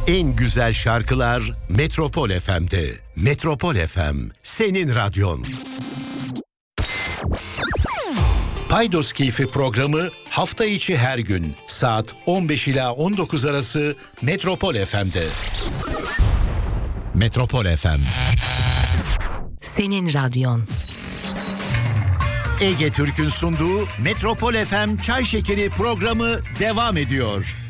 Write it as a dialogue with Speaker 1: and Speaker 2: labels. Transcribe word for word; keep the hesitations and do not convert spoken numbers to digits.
Speaker 1: En güzel şarkılar Metropol F M'de. Metropol F M, senin radyon. Paydos Keyfi programı hafta içi her gün saat on beş ila on dokuz arası Metropol F M'de. Metropol F M,
Speaker 2: senin radyon.
Speaker 1: Ege Türk'ün sunduğu Metropol F M Çay Şekeri programı devam ediyor.